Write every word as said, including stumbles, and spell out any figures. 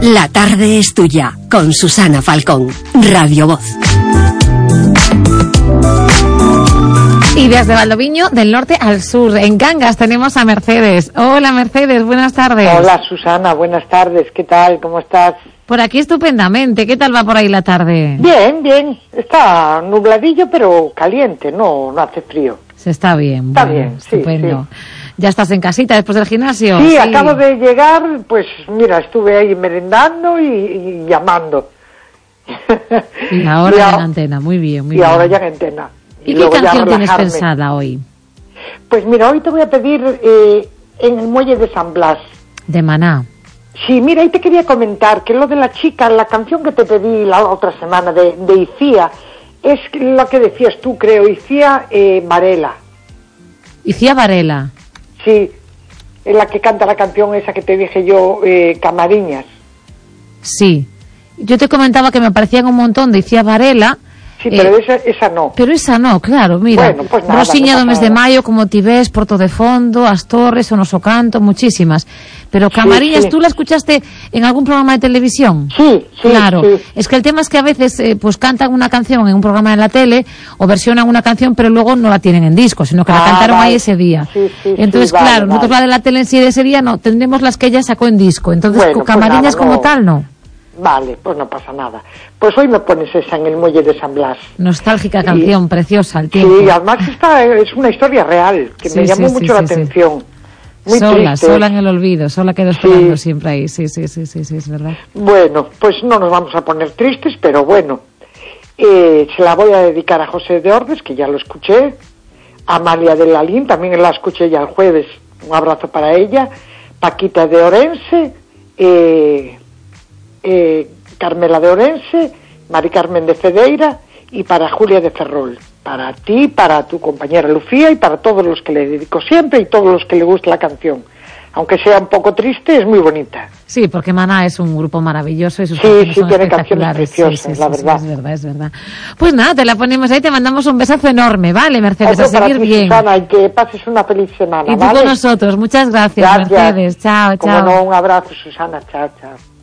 La tarde es tuya, con Susana Falcón, Radio Voz. Y desde Valdoviño, del norte al sur, en Cangas, tenemos a Mercedes. Hola Mercedes, buenas tardes. Hola Susana, buenas tardes, ¿qué tal? ¿Cómo estás? Por aquí estupendamente, ¿qué tal va por ahí la tarde? Bien, bien, está nubladillo pero caliente, no, no hace frío. Se está bien, está bueno, bien, estupendo. Sí, sí. ¿Ya estás en casita después del gimnasio? Sí, Sí, acabo de llegar, pues mira, estuve ahí merendando y, y llamando. Y ahora y ya a... en antena, muy bien, muy y bien. Y ahora ya en antena. ¿Y, y qué canción tienes relajarme. pensada hoy? Pues mira, hoy te voy a pedir eh, En el muelle de San Blas. De Maná. Sí, mira, ahí te quería comentar que lo de la chica, la canción que te pedí la otra semana de, de Icía, es lo que decías tú, creo, Icía eh, Varela. Icía Varela. Sí, es la que canta la canción esa que te dije yo, eh, Camariñas. Sí. Yo te comentaba que me parecían un montón de Icía Varela. Sí, pero eh, esa, esa no. Pero esa no, claro, mira. Bueno, pues nada, Rosiña no do mes pasa de nada. Maio, Como ti ves, Porto de Fondo, As Torres, O Noso Canto, muchísimas. Pero Camariñas, sí. ¿tú la escuchaste en algún programa de televisión? Sí, sí, Claro, sí. es que el tema es que a veces eh, pues cantan una canción en un programa de la tele o versionan una canción pero luego no la tienen en disco, sino que la Ah, cantaron vale. ahí ese día. Sí, sí, Entonces, sí, vale, claro, nosotros vale. la de la tele en sí de ese día no, tendremos las que ella sacó en disco. Entonces, Bueno, con pues Camariñas nada, como no. tal, no. Vale, pues no pasa nada. Pues hoy me pones esa En el muelle de San Blas. Nostálgica Sí. canción, preciosa, el tiempo. Sí, además esta es una historia real, que Sí, me llamó sí, mucho sí, la sí, sí. atención. Muy sola, triste. sola en el olvido, sola quedó esperando Sí. siempre ahí. Sí, sí, sí, sí, sí, es verdad. Bueno, pues no nos vamos a poner tristes, pero bueno. Eh, se la voy a dedicar a José de Ordes, que ya lo escuché. A Amalia de Lalín, también la escuché ya el jueves. Un abrazo para ella. Paquita de Orense. Eh, eh, Carmela de Orense. Mari Carmen de Fedeira. Y para Julia de Ferrol. Para ti, para tu compañera Lucía y para todos los que le dedico siempre y todos los que le gusta la canción. Aunque sea un poco triste, es muy bonita. Sí, porque Maná es un grupo maravilloso y sus Sí, canciones sí, son tiene canciones espectaculares. preciosas, Sí, sí, la sí, verdad. sí, es verdad, es verdad. Pues nada, te la ponemos ahí, te mandamos un besazo enorme, ¿vale, Mercedes? Otro A seguir para ti, bien. Susana, y que pases una feliz semana, Y tú ¿vale? con nosotros, muchas gracias, Gracias. Mercedes. Chao, Como chao. no, un abrazo, Susana. Chao, chao.